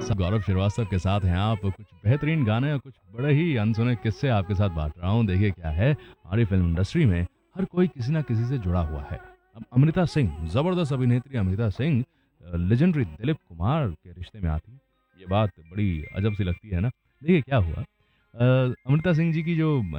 गौरव श्रीवास्तव के साथ हैं आप। कुछ बेहतरीन गाने और कुछ बड़े ही अनसुने किस्से आपके साथ बाँट रहा हूँ। देखिए क्या है, हमारी फ़िल्म इंडस्ट्री में हर कोई किसी न किसी से जुड़ा हुआ है। अब अमृता सिंह, ज़बरदस्त अभिनेत्री अमृता सिंह लेजेंडरी दिलीप कुमार के रिश्ते में आती हैं। ये बात बड़ी अजब सी लगती है ना? देखिए क्या हुआ, अमृता सिंह जी की जो